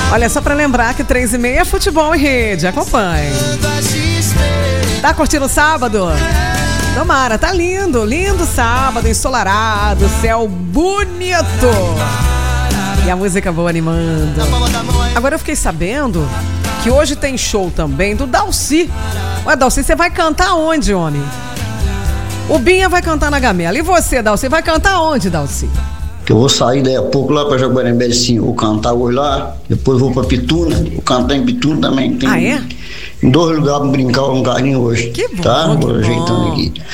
Olha, só pra lembrar que 3h30 é futebol em rede. Acompanhe. Tá curtindo o sábado? Tomara, tá lindo. Lindo sábado, ensolarado, céu bonito. E a música boa animando. Agora eu fiquei sabendo que hoje tem show também do Dalcy. Ué, Dalcy, você vai cantar onde, homem? O Binha vai cantar na Gamela. E você, Dalcy, vai cantar onde, Dalcy? Que eu vou sair daí a pouco lá pra Jaguarembé, sim. Vou cantar hoje lá, depois vou pra Pituna. Vou cantar em Pituna também. Tem é? Em 2 lugares pra brincar um carinho hoje. Que bom, tá? que Vou ajeitando bom. aqui.